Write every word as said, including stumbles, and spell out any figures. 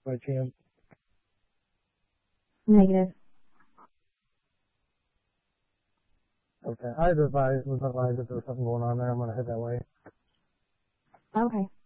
by chance? Negative. Okay. I advised, was advised that there was something going on there. I'm going to head that way. Okay.